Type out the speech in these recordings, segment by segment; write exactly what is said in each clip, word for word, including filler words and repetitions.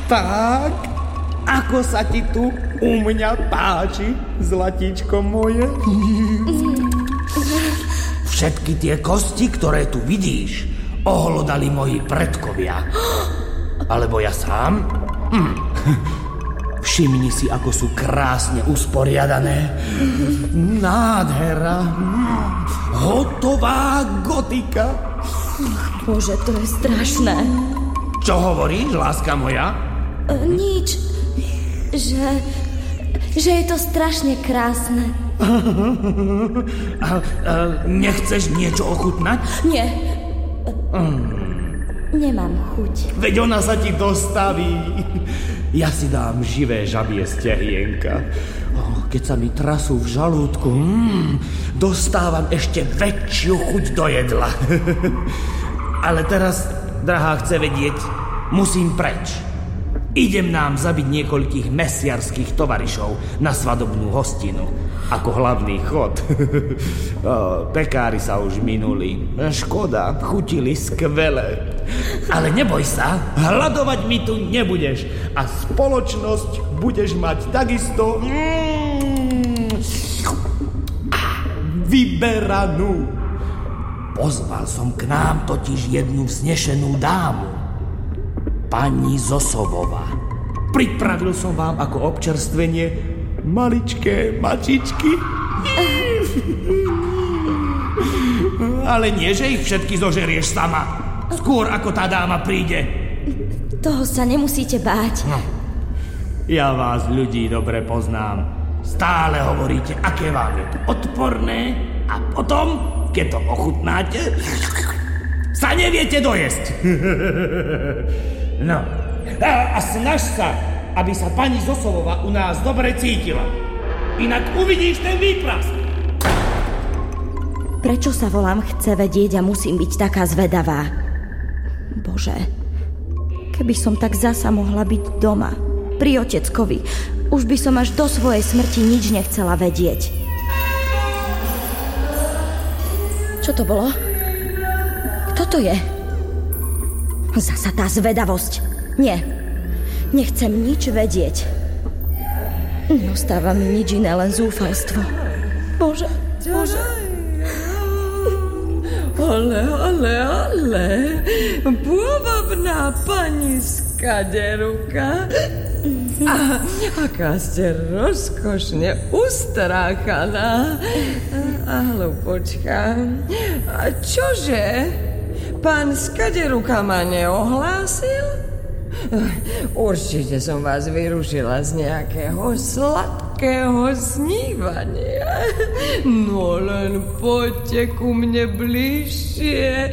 Tak, ako sa ti tu u mňa páči, zlatíčko moje? Všetky tie kosti, ktoré tu vidíš, ohlodali moji predkovia. Alebo ja sám? Hm. Všimni si, ako sú krásne usporiadané. Nádhera. Hotová gotika. Bože, to je strašné. Čo hovoríš, láska moja? E, nič. Že... že je to strašne krásne. A, a, nechceš niečo ochutnať? Nie. Mm. Nemám chuť. Veď ona sa ti dostaví. Ja si dám živé žabie stehienka. Oh, keď sa mi trasú v žalúdku, mm, dostávam ešte väčšiu chuť do jedla. Ale teraz, drahá, chce vedieť, musím preč. Idem nám zabiť niekoľkých mesiarských tovarišov na svadobnú hostinu. Ako hlavný chod. O, pekári sa už minuli. Škoda, chutili skvele. Ale neboj sa, hladovať mi tu nebudeš. A spoločnosť budeš mať takisto mm, vyberanú. Pozval som k nám totiž jednu vznešenú dámu. Pani Zosovová. Pripravil som vám ako občerstvenie maličké mačičky. Ale nie, že ich všetky zožerieš sama. Skôr ako tá dáma príde. Toho sa nemusíte báť. No. Ja vás, ľudí, dobre poznám. Stále hovoríte, aké vám je to odporné a potom, keď to ochutnáte, sa neviete dojesť. No, a, a snaž sa, aby sa pani Zosovová u nás dobre cítila. Inak uvidíš ten výprask. Prečo sa volám Chce vedieť a musím byť taká zvedavá? Bože, keby som tak zasa mohla byť doma, pri oteckovi, už by som až do svojej smrti nič nechcela vedieť. Čo to bolo? Kto to je? Zasa tá zvedavosť. Nie, nechcem nič vedieť. Neostáva mi nič iné, len zúfalstvo. Bože, Bože. Ale, ale, ale, pôvabná pani Skaderuka. A, aká ste rozkošne ustráchaná. A hlupočka. A čože? Pán Skaderuka ma neohlásil? Určite som vás vyrušila z nejakého sladkého snívania. No len poďte ku mne bližšie.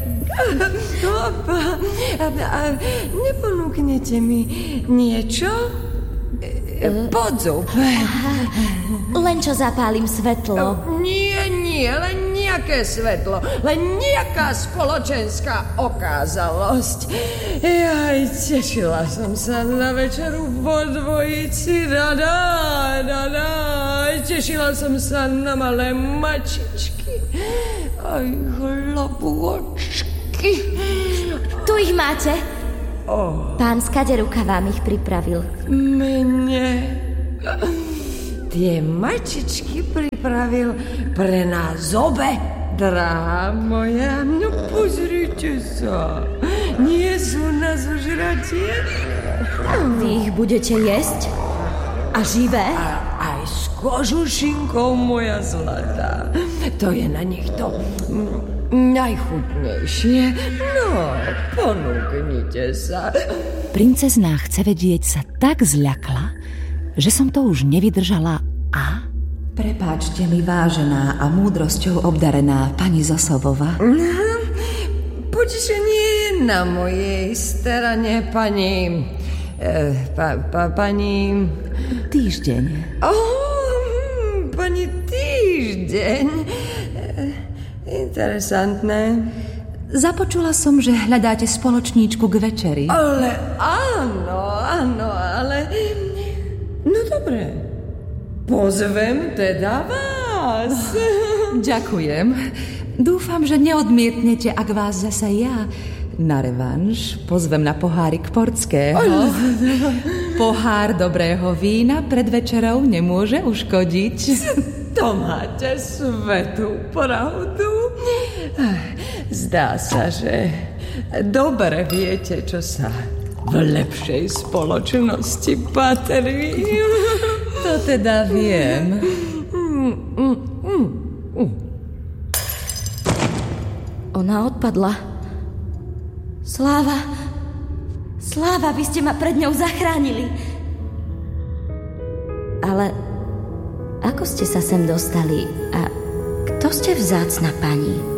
Opa, a, a neponúknete mi niečo? Podzub. Len čo zapálim svetlo. Nie, nie, len nejaké svetlo. Len nejaká spoločenská okázalosť. Jaj, tešila som sa na večeru vo dvojici. Rada, rada. Tešila som sa na malé mačičky. Aj chlapôčky. Tu ich máte. Oh. Pán Skaderuka vám ich pripravil. Mne tie mačičky pripravil pre nás obe, drahá moja. No pozrite sa, nie sú na zožratie. Vy ich budete jesť? A živé? A aj s kožušinkou, moja zlatá. To je na nich to najchutnejšie. No, ponúknite sa. Princezná Chce vedieť sa tak zľakla, že som to už nevydržala a... Prepáčte mi, vážená a múdrosťou obdarená pani Zosovová. Potešenie je na mojej strane, pani... Eh, pa, pa, pani... Týždeň. Oh, pani Týždeň. Interesantné. Započula som, že hľadáte spoločníčku k večeri. Ale áno, áno, ale... No dobre, pozvem teda vás. Ďakujem. Dúfam, že neodmietnete, ak vás zase ja Na revanš pozvem na pohárik portského. Pohár dobrého vína pred večerou nemôže uškodiť. To máte svetú pravdu. Zdá sa, že dobre viete, čo sa v lepšej spoločnosti patrí. To teda viem. Ona odpadla. Sláva, Sláva, vy ste ma pred ňou zachránili. Ale ako ste sa sem dostali a kto ste vzácna pani?